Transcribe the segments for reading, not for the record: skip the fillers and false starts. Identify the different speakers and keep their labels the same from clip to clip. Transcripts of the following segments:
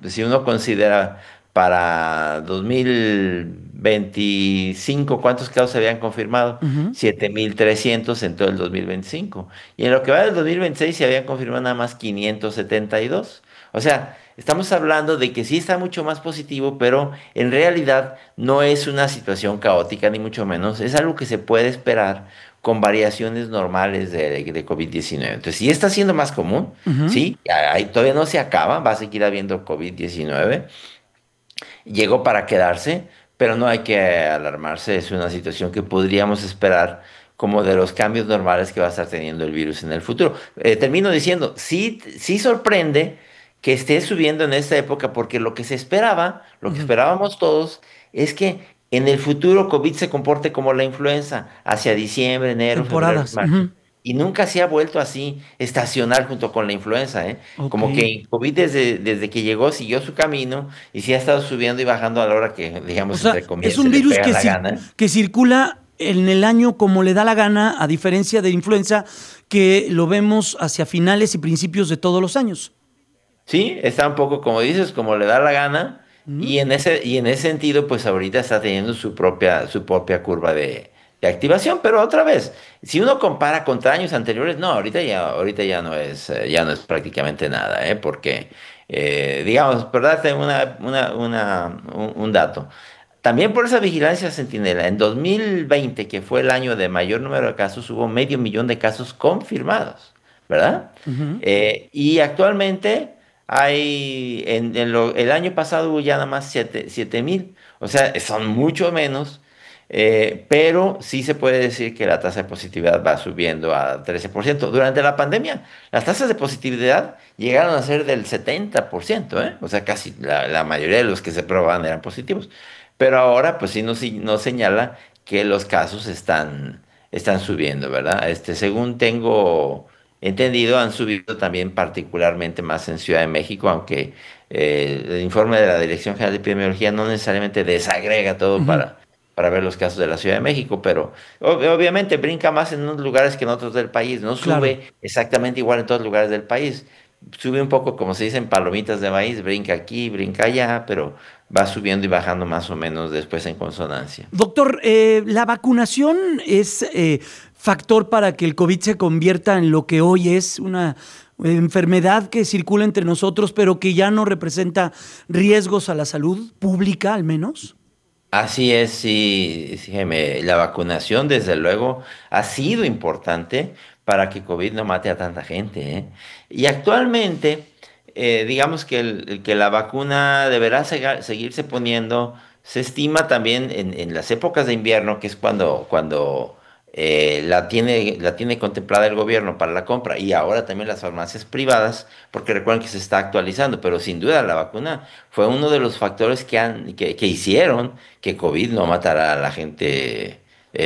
Speaker 1: si uno considera para 2025, ¿cuántos casos se habían confirmado?
Speaker 2: Ujú.
Speaker 1: 7.300 en todo el 2025. Y en lo que va del 2026 se habían confirmado nada más 572. O sea, estamos hablando de que sí está mucho más positivo, pero en realidad no es una situación caótica, ni mucho menos. Es algo que se puede esperar con variaciones normales de COVID-19. Entonces, sí está siendo más común,
Speaker 2: Ujú.
Speaker 1: sí, todavía no se acaba, va a seguir habiendo COVID-19. Llegó para quedarse, pero no hay que alarmarse. Es una situación que podríamos esperar como de los cambios normales que va a estar teniendo el virus en el futuro. Termino diciendo, sí, sí sorprende que esté subiendo en esta época porque lo que se esperaba, lo que
Speaker 2: Ujú.
Speaker 1: esperábamos todos, es que en el futuro COVID se comporte como la influenza, hacia diciembre, enero, febrero,
Speaker 2: Temporadas.
Speaker 1: marzo.
Speaker 2: Ujú.
Speaker 1: Y nunca se ha vuelto así estacional junto con la influenza, ¿eh?
Speaker 2: Ok.
Speaker 1: Como que COVID desde que llegó siguió su camino y sí ha estado subiendo y bajando a la hora que,
Speaker 2: O
Speaker 1: digamos,
Speaker 2: sea,
Speaker 1: entre
Speaker 2: es
Speaker 1: comillas, se
Speaker 2: un
Speaker 1: le
Speaker 2: virus
Speaker 1: pega la gana.
Speaker 2: que circula en el año como le da la gana, a diferencia de influenza, que lo vemos hacia finales y principios de todos los años.
Speaker 1: Sí, está un poco, como dices, como le da la gana
Speaker 2: Ujú.
Speaker 1: y en ese sentido, pues ahorita está teniendo su propia curva de activación, pero otra vez, si uno compara contra años anteriores, no, ahorita ya no es prácticamente nada, ¿eh? Porque, digamos, por darte un dato. También por esa vigilancia centinela, en 2020, que fue el año de mayor número de casos, hubo 500,000 de casos confirmados, ¿verdad?
Speaker 2: Ujú.
Speaker 1: Y actualmente el año pasado hubo ya nada más 7,000, o sea, son mucho menos, pero sí se puede decir que la tasa de positividad va subiendo a 13%. Durante la pandemia, las tasas de positividad llegaron a ser del 70%, ¿eh? O sea, casi la mayoría de los que se probaban eran positivos. Pero ahora, pues sí nos señala que los casos están subiendo, ¿verdad? Según tengo entendido, han subido también particularmente más en Ciudad de México, aunque el informe de la Dirección General de Epidemiología no necesariamente desagrega todo
Speaker 2: Ujú.
Speaker 1: para ver los casos de la Ciudad de México, pero obviamente brinca más en unos lugares que en otros del país, no
Speaker 2: Claro.
Speaker 1: sube exactamente igual en todos los lugares del país. Sube un poco, como se dicen, palomitas de maíz, brinca aquí, brinca allá, pero va subiendo y bajando más o menos después en consonancia.
Speaker 2: Doctor, ¿la vacunación es factor para que el COVID se convierta en lo que hoy es una enfermedad que circula entre nosotros, pero que ya no representa riesgos a la salud pública, al menos?
Speaker 1: Así es, sí, sí, Jaime. La vacunación, desde luego, ha sido importante para que COVID no mate a tanta gente, ¿eh? Y actualmente, digamos que la vacuna deberá seguirse poniendo. Se estima también en las épocas de invierno, que es cuando la tiene contemplada el gobierno para la compra, y ahora también las farmacias privadas, porque recuerden que se está actualizando, pero sin duda la vacuna fue uno de los factores que hicieron que COVID no matara a la gente,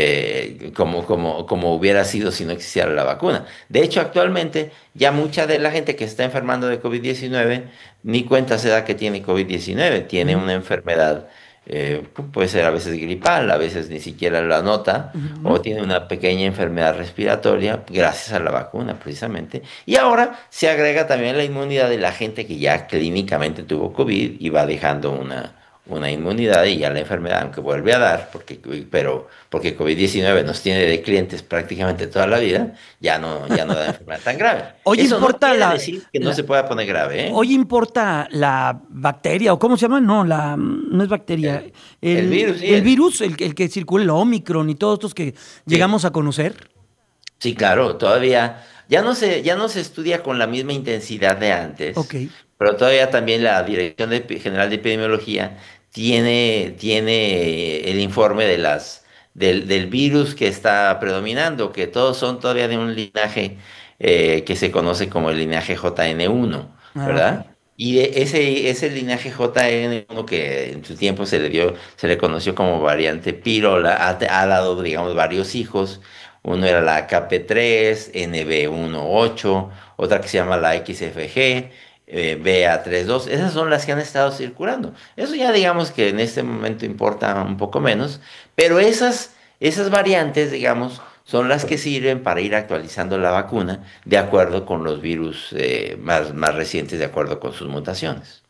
Speaker 1: como hubiera sido si no existiera la vacuna. De hecho, actualmente ya mucha de la gente que se está enfermando de COVID-19 ni cuenta se da que tiene COVID-19, tiene
Speaker 2: Ujú.
Speaker 1: una enfermedad, puede ser a veces gripal, a veces ni siquiera la nota,
Speaker 2: Ujú.
Speaker 1: o tiene una pequeña enfermedad respiratoria gracias a la vacuna precisamente. Y ahora se agrega también la inmunidad de la gente que ya clínicamente tuvo COVID y va dejando una inmunidad y ya la enfermedad, aunque vuelve a dar, porque COVID-19 nos tiene de clientes prácticamente toda la vida, ya no da enfermedad tan grave.
Speaker 2: Hoy
Speaker 1: Eso no
Speaker 2: importa
Speaker 1: quiere decir que no
Speaker 2: la-
Speaker 1: se pueda poner grave, ¿eh?
Speaker 2: hoy importa la bacteria, o cómo se llama, no, no es bacteria,
Speaker 1: El, el virus, sí,
Speaker 2: el virus, el que circula, el Omicron y todos estos que llegamos
Speaker 1: sí,
Speaker 2: a conocer.
Speaker 1: sí, claro, todavía ya no se estudia con la misma intensidad de
Speaker 2: Ok.
Speaker 1: antes, pero todavía también la Dirección General de Epidemiología tiene el informe del virus que está predominando, que todos son todavía de un linaje que se conoce como el linaje JN1,
Speaker 2: Ah, ok.
Speaker 1: ¿verdad? Y ese linaje JN1 que en su tiempo se le conoció como variante Pirola, ha dado, digamos, varios hijos. Uno era la KP3, NB18, otra que se llama la XFG, BA32. Esas son las que han estado circulando. Eso ya digamos que en este momento importa un poco menos, pero esas variantes, digamos, son las que sirven para ir actualizando la vacuna de acuerdo con los virus más recientes, de acuerdo con sus mutaciones.